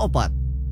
opat.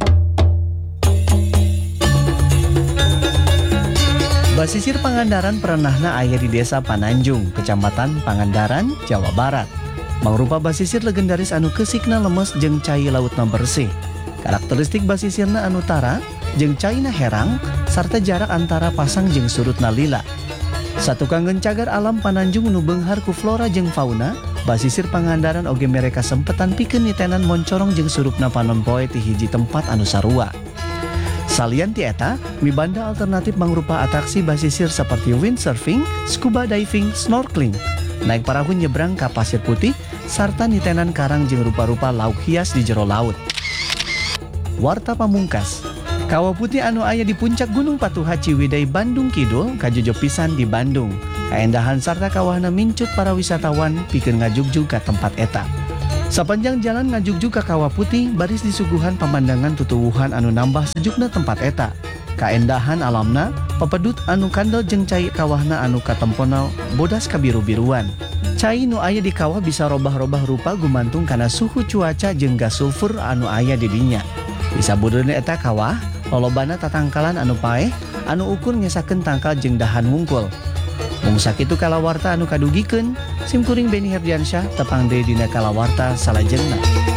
Basisir Pangandaran perenahna aya di Desa Pananjung, Kecamatan Pangandaran, Jawa Barat. Mangrupa basisir legendaris anu kesikna lemes jeung cai lautna bersih. Karakteristik basisirna anu tara jeung caina herang sarta jarak antara pasang jeung surutna lila. Satukanggeun cagar alam Pananjung nu beunghar ku flora jeung fauna, basisir Pangandaran oge mereka sempetan pikeun nitenan moncorong jeung surupna panompoe ti hiji tempat anu sarua. Salian ti eta, mibanda alternatif mangrupa atraksi basisir seperti windsurfing, scuba diving, snorkeling, naik perahu nyebrang ka pasir putih, sarta nitenan karang jeung rupa-rupa lauk hias di jero laut. Warta pamungkas. Kawah putih anu aya di puncak Gunung Patuha Ciwidey Bandung Kidul kajojo pisan di Bandung. Kaendahan sarta kawahna mincut para wisatawan pikeun ngajugjug ka tempat eta. Sapanjang jalan ngajugjug ka Kawah Putih baris disuguhan pemandangan tutuwuhan anu nambah sejukna tempat eta. Kaendahan alamna papedut anu kandel jeung cai kawahna anu katempona bodas kabiru-biruan. Cai nu aya di kawah bisa robah-robah rupa gumantung kana suhu cuaca jeung gas sulfur anu aya di dinya. Bisa budeuna eta kawah lolobana tatangkalan anu paeh anu ukur ngesakeun tangkal jeung dahan wungkul. Mung sakitu kalawarta anu kadugikeun, simkuring Beni Herdiansyah tepang deui dina kalawarta salajengna.